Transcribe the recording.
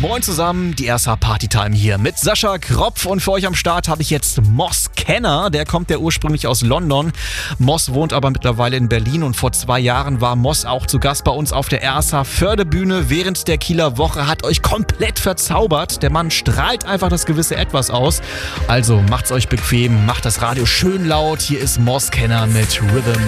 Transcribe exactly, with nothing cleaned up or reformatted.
Moin zusammen, die erste Partytime hier mit Sascha Kropf und für euch am Start habe ich jetzt Moss Kenner, der kommt ja ursprünglich aus London. Moss wohnt aber mittlerweile in Berlin und vor zwei Jahren war Moss auch zu Gast bei uns auf der R S H Förderbühne während der Kieler Woche, hat euch komplett verzaubert. Der Mann strahlt einfach das gewisse Etwas aus. Also macht's euch bequem, macht das Radio schön laut. Hier ist Moss Kenner mit Rhythm